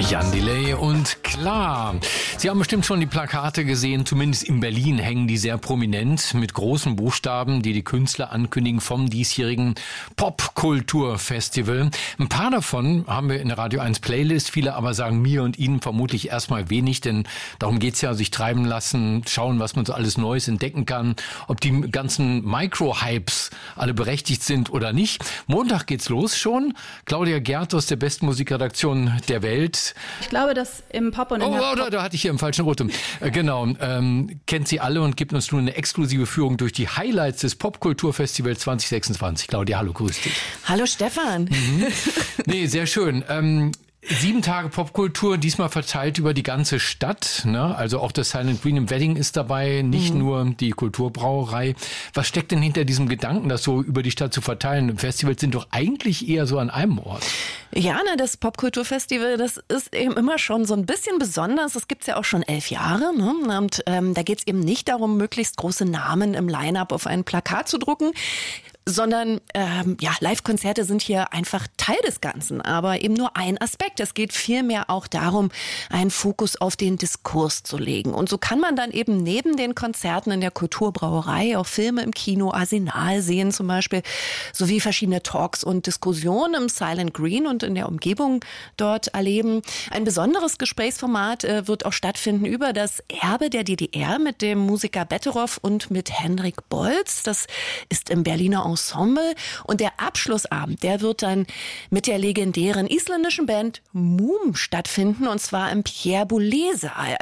Jan Delay und klar. Sie haben bestimmt schon die Plakate gesehen, zumindest in Berlin hängen die sehr prominent mit großen Buchstaben, die Künstler ankündigen vom diesjährigen Popkulturfestival. Ein paar davon haben wir in der Radio 1 Playlist, viele aber sagen mir und Ihnen vermutlich erstmal wenig, denn darum geht's ja, sich treiben lassen, schauen, was man so alles Neues entdecken kann, ob die ganzen Micro-Hypes alle berechtigt sind oder nicht. Montag geht's los schon. Claudia Gerd aus der besten Musikredaktion der Welt. Ich glaube, dass im Pop und da hatte ich hier im falschen Rotum. Genau, kennt sie alle und gibt uns nun eine exklusive Führung durch die Highlights des Popkulturfestivals 2026. Claudia, hallo, grüß dich. Hallo Stefan. Nee, sehr schön. 7 Tage Popkultur, diesmal verteilt über die ganze Stadt. Ne? Also auch das Silent Green im Wedding ist dabei, nicht nur die Kulturbrauerei. Was steckt denn hinter diesem Gedanken, das so über die Stadt zu verteilen? Festivals sind doch eigentlich eher so an einem Ort. Ja, das Popkulturfestival, das ist eben immer schon so ein bisschen besonders. Das gibt's ja auch schon 11 Jahre. Ne? Und da geht's eben nicht darum, möglichst große Namen im Line-Up auf ein Plakat zu drucken, sondern Live-Konzerte sind hier einfach Teil des Ganzen, aber eben nur ein Aspekt. Es geht vielmehr auch darum, einen Fokus auf den Diskurs zu legen. Und so kann man dann eben neben den Konzerten in der Kulturbrauerei auch Filme im Kino Arsenal sehen zum Beispiel, sowie verschiedene Talks und Diskussionen im Silent Green und in der Umgebung dort erleben. Ein besonderes Gesprächsformat wird auch stattfinden über das Erbe der DDR mit dem Musiker Betteroff und mit Henrik Bolz. Das ist im Berliner Ensemble. Und der Abschlussabend, der wird dann mit der legendären isländischen Band Múm stattfinden, und zwar im Pierre Boulez Saal.